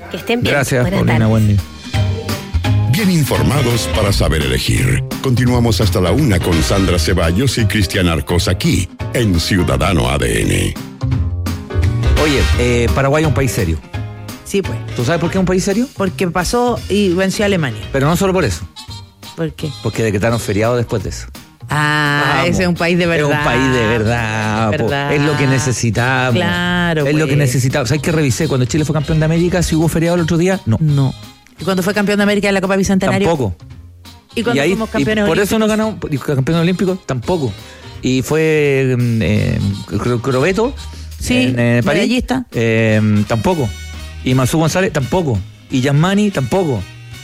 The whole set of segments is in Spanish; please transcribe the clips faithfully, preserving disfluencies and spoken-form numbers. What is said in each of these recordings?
Que estén bien. Gracias, Buenas Paulina, tardes. buen día. Bien informados para saber elegir. Continuamos hasta la una con Sandra Ceballos y Cristian Arcos aquí, en Ciudadano A D N. Oye, eh, Paraguay es un país serio. Sí, pues. ¿Tú sabes por qué es un país serio? Porque pasó y venció a Alemania. Pero no solo por eso. ¿Por qué? Porque decretaron feriado después de eso. Ah, Vamos. ese es un país de verdad. Es un país de verdad, verdad. po. Es lo que necesitamos. Claro, Es pues. lo que necesitamos. ¿Sabes qué revisé? Cuando Chile fue campeón de América, si hubo feriado el otro día, no. No. ¿Y cuando fue campeón de América en la Copa Bicentenario? Tampoco. ¿Y cuando y ahí, fuimos campeones y por eso no olímpicos? ganamos, y campeones olímpicos, tampoco. Y fue eh, Crobeto Sí, en eh, París, medallista. eh, tampoco. Y Masú González, tampoco. Y Yasmani, tampoco.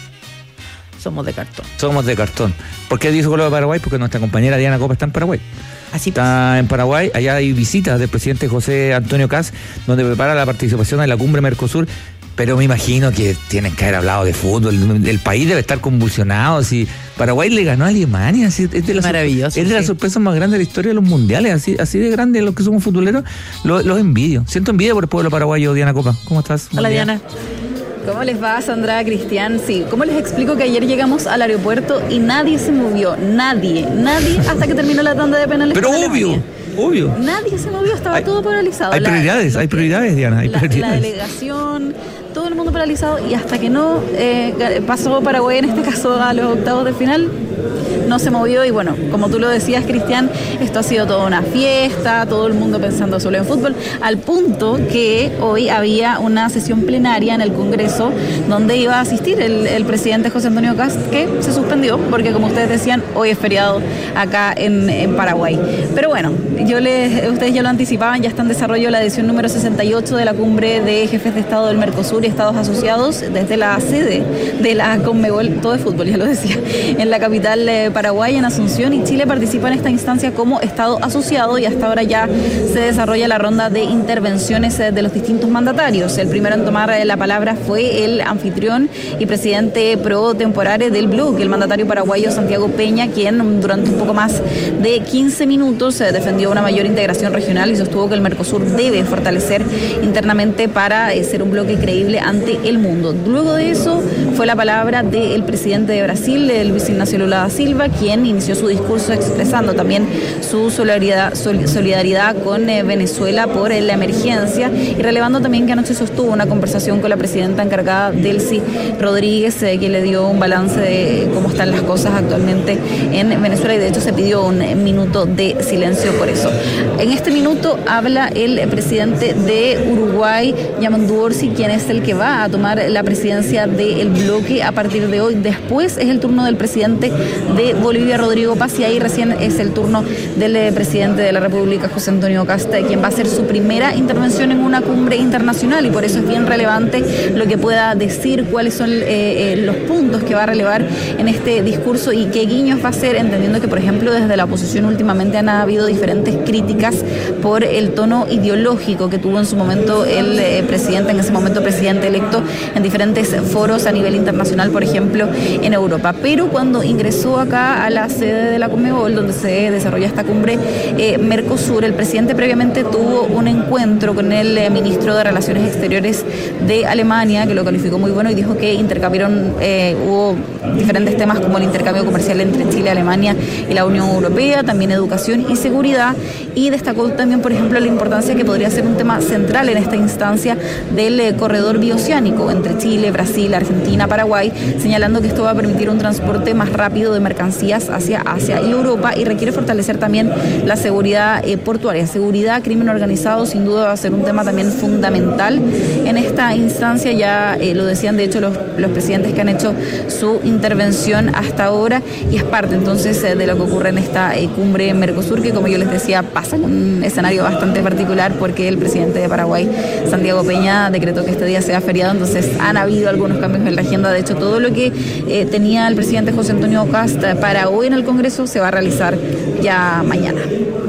Somos de cartón. Somos de cartón. ¿Por qué dijo con lo de Paraguay? Porque nuestra compañera Diana Copa está en Paraguay. Así Está en Paraguay, allá hay visitas del presidente José Antonio Kast, donde prepara la participación en la cumbre Mercosur, pero me imagino que tienen que haber hablado de fútbol, el, el país debe estar convulsionado, si Paraguay le ganó a Alemania, así, es de las Maravilloso, es de las sí. sorpresas más grandes de la historia de los mundiales, así, así de grandes los que somos futboleros, los, los envidio, siento envidia por el pueblo paraguayo. Diana Copa, ¿cómo estás? Hola, Buen día. Diana. ¿Cómo les va, Sandra, Cristian? Sí, ¿cómo les explico que ayer llegamos al aeropuerto y nadie se movió? Nadie, nadie, hasta que terminó la tanda de penales. Pero con obvio, Alemania. obvio. Nadie se movió, estaba Hay- todo paralizado. hay La- prioridades, hay prioridades, Diana, hay la, prioridades. la delegación, todo el mundo paralizado y hasta que no eh, pasó Paraguay, en este caso a los octavos de final, no se movió y bueno, como tú lo decías, Cristian, esto ha sido toda una fiesta, todo el mundo pensando solo en fútbol, al punto que hoy había una sesión plenaria en el Congreso donde iba a asistir el, el presidente José Antonio Kast, que se suspendió porque como ustedes decían, hoy es feriado acá en, en Paraguay. Pero bueno, yo les, ustedes ya lo anticipaban, ya está en desarrollo la edición número sesenta y ocho de la cumbre de jefes de Estado del Mercosur y Estados asociados desde la sede de la Conmebol, todo de fútbol, ya lo decía, en la capital eh, Paraguay, en Asunción, y Chile participa en esta instancia como Estado asociado y hasta ahora ya se desarrolla la ronda de intervenciones eh, de los distintos mandatarios. El primero en tomar eh, la palabra fue el anfitrión y presidente pro temporare del bloque, el mandatario paraguayo Santiago Peña, quien durante un poco más de quince minutos eh, defendió una mayor integración regional y sostuvo que el Mercosur debe fortalecer internamente para eh, ser un bloque creíble ante el mundo. Luego de eso fue la palabra del presidente de Brasil, el Luis Ignacio Lula da Silva, quien inició su discurso expresando también su solidaridad, sol, solidaridad con eh, Venezuela por eh, la emergencia y relevando también que anoche sostuvo una conversación con la presidenta encargada, Delcy Rodríguez, eh, que le dio un balance de cómo están las cosas actualmente en Venezuela y de hecho se pidió un eh, minuto de silencio por eso. En este minuto habla el eh, presidente de Uruguay, Yamandu Orsi, quien es el que va a tomar la presidencia del bloque a partir de hoy. Después es el turno del presidente de Bolivia, Rodrigo Paz, y ahí recién es el turno del eh, presidente de la República, José Antonio Kast, quien va a hacer su primera intervención en una cumbre internacional y por eso es bien relevante lo que pueda decir, cuáles son eh, eh, los puntos que va a relevar en este discurso y qué guiños va a hacer, entendiendo que, por ejemplo, desde la oposición últimamente han habido diferentes críticas por el tono ideológico que tuvo en su momento el eh, presidente, en ese momento presidente electo, en diferentes foros a nivel internacional, por ejemplo, en Europa. Pero cuando ingresó acá a la sede de la Conmebol, donde se desarrolla esta cumbre eh, Mercosur, el presidente previamente tuvo un encuentro con el eh, ministro de Relaciones Exteriores de Alemania, que lo calificó muy bueno y dijo que intercambiaron, eh, hubo diferentes temas como el intercambio comercial entre Chile, Alemania y la Unión Europea, también educación y seguridad, y destacó también, por ejemplo, la importancia que podría ser un tema central en esta instancia del eh, corredor bioceánico entre Chile, Brasil, Argentina, Paraguay, señalando que esto va a permitir un transporte más rápido de mercancías hacia Asia y Europa y requiere fortalecer también la seguridad eh, portuaria. Seguridad, crimen organizado, sin duda va a ser un tema también fundamental en esta instancia, ya eh, lo decían de hecho los, los presidentes que han hecho su intervención hasta ahora y es parte entonces eh, de lo que ocurre en esta eh, cumbre Mercosur, que como yo les decía pasa en un escenario bastante particular porque el presidente de Paraguay, Santiago Peña, decretó que este día sea feriado, entonces han habido algunos cambios en la agenda. De hecho, todo lo que eh, tenía el presidente José Antonio Kast para hoy en el Congreso se va a realizar ya mañana.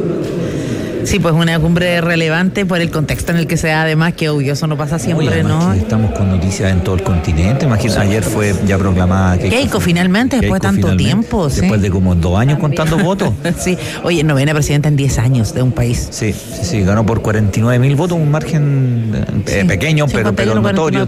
Sí, pues una cumbre relevante por el contexto en el que se da, además, que obvio, eso no pasa siempre, Oye, ¿no? que estamos con noticias en todo el continente. Imagínate, ayer fue ya proclamada Keiko, Keiko finalmente, después de tanto tiempo, sí. Después de como dos años contando votos. Sí, oye, novena presidenta en diez años de un país. Sí, sí, sí, ganó por cuarenta y nueve mil votos, un margen eh, Sí, pequeño, pero, pero cincuenta y uno, notorio.